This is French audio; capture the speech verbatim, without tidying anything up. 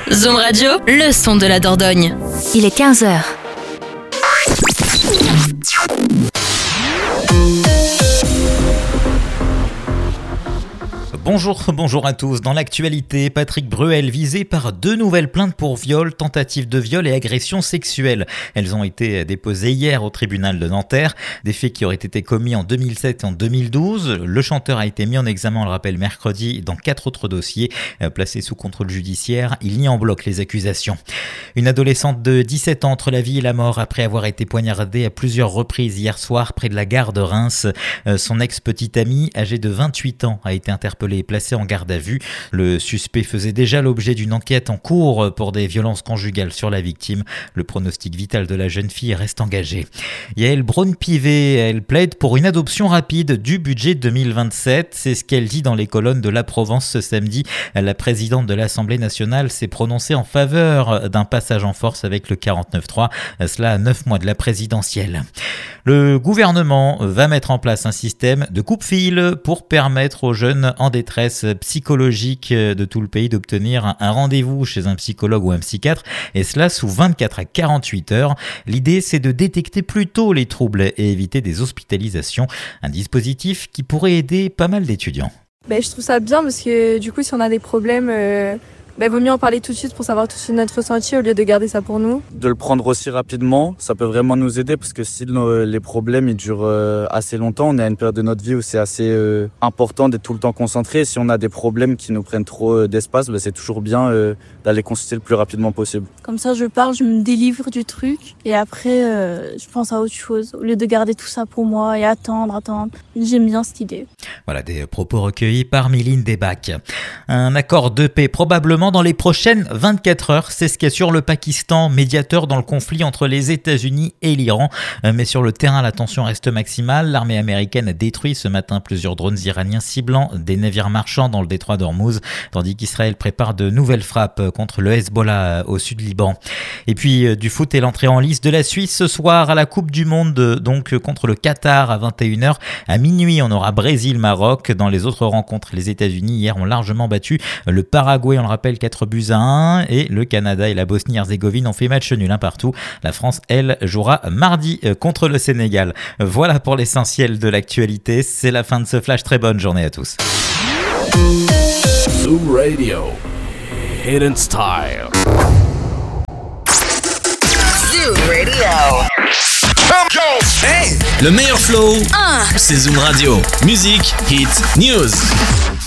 Zoom Radio, le son de la Dordogne. Il est quinze heures. Bonjour, bonjour à tous. Dans l'actualité, Patrick Bruel visé par deux nouvelles plaintes pour viol, tentative de viol et agression sexuelle. Elles ont été déposées hier au tribunal de Nanterre. Des faits qui auraient été commis en deux mille sept et en deux mille douze. Le chanteur a été mis en examen, on le rappelle, mercredi dans quatre autres dossiers. Placés sous contrôle judiciaire, il nie en bloc les accusations. Une adolescente de dix-sept ans entre la vie et la mort après avoir été poignardée à plusieurs reprises hier soir près de la gare de Reims. Son ex-petite amie, âgée de vingt-huit ans, a été interpellée et placé en garde à vue. Le suspect faisait déjà l'objet d'une enquête en cours pour des violences conjugales sur la victime. Le pronostic vital de la jeune fille reste engagé. Yael Braun-Pivet, elle plaide pour une adoption rapide du budget deux mille vingt-sept. C'est ce qu'elle dit dans les colonnes de La Provence ce samedi. La présidente de l'Assemblée nationale s'est prononcée en faveur d'un passage en force avec le quarante-neuf trois. Cela à neuf mois de la présidentielle. Le gouvernement va mettre en place un système de coupe-fil pour permettre aux jeunes en détresse psychologique de tout le pays d'obtenir un rendez-vous chez un psychologue ou un psychiatre, et cela sous vingt-quatre à quarante-huit heures. L'idée, c'est de détecter plus tôt les troubles et éviter des hospitalisations. Un dispositif qui pourrait aider pas mal d'étudiants. Ben, je trouve ça bien parce que du coup, si on a des problèmes, euh, ben, vaut mieux en parler tout de suite pour savoir tout de suite notre ressenti au lieu de garder ça pour nous. De le prendre aussi rapidement, ça peut vraiment nous aider parce que si nos, les problèmes ils durent euh, assez longtemps, on est à une période de notre vie où c'est assez euh, important d'être tout le temps concentré. Si on a des problèmes qui nous prennent trop euh, d'espace, ben, c'est toujours bien euh, d'aller consulter le plus rapidement possible. Comme ça, je parle, je me délivre du truc et après, euh, je pense à autre chose au lieu de garder tout ça pour moi et attendre, attendre. J'aime bien cette idée. Voilà des propos recueillis par Méline Debac. Un accord de paix probablement dans les prochaines vingt-quatre heures, c'est ce qu'assure le Pakistan, médiateur dans le conflit entre les États-Unis et l'Iran. Mais sur le terrain, la tension reste maximale. L'armée américaine a détruit ce matin plusieurs drones iraniens ciblant des navires marchands dans le détroit d'Ormuz, tandis qu'Israël prépare de nouvelles frappes contre le Hezbollah au sud Liban. Et puis du foot et l'entrée en lice de la Suisse ce soir à la Coupe du Monde, donc contre le Qatar à vingt et une heures. À minuit, on aura Brésil-Maroc. Dans les autres rencontres, les États-Unis hier ont largement battu le Paraguay, on le rappelle, quatre buts à un, et le Canada et la Bosnie-Herzégovine ont fait match nul un partout. La France, elle, jouera mardi contre le Sénégal. Voilà pour l'essentiel de l'actualité. C'est la fin de ce flash. Très bonne journée à tous. Zoom Radio, Hidden Style. Zoom Radio. Hey, le meilleur flow, uh. c'est Zoom Radio. Musique, hits, news.